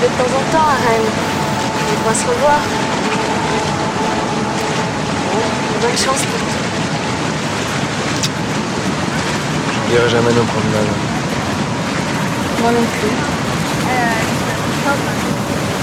de temps en temps à Rennes. On pourra se revoir. Bon, bonne chance pour tout. J'oublierai jamais nos promenades. Moi non plus.